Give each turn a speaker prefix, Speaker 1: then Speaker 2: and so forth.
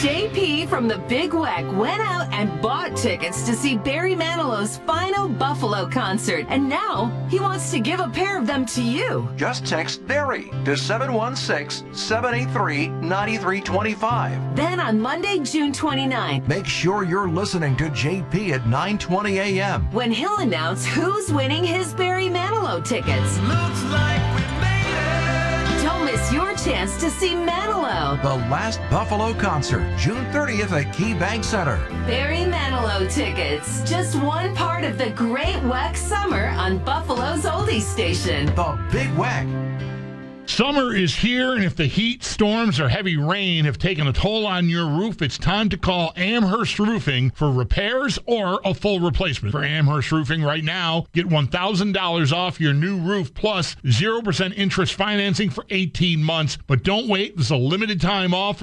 Speaker 1: JP from the Big Weck went out and bought tickets to see Barry Manilow's final Buffalo concert, and now he wants to give a pair of them to you.
Speaker 2: Just text Barry to 716-783-9325.
Speaker 1: Then on Monday, June 29th,
Speaker 2: Make sure you're listening to JP at 9:20 a.m.
Speaker 1: when he'll announce who's winning his Barry Manilow tickets.
Speaker 3: Looks like we made it.
Speaker 1: Don't miss your chance to see Manilow.
Speaker 2: The last Buffalo concert, June 30th at KeyBank Center.
Speaker 1: Barry Manilow tickets. Just one part of the Great Weck Summer on Buffalo's Oldies Station.
Speaker 2: The Big Weck.
Speaker 4: Summer is here, and if the heat, storms, or heavy rain have taken a toll on your roof, it's time to call Amherst Roofing for repairs or a full replacement. For Amherst Roofing right now, get $1,000 off your new roof plus 0% interest financing for 18 months. But don't wait. This is a limited time offer.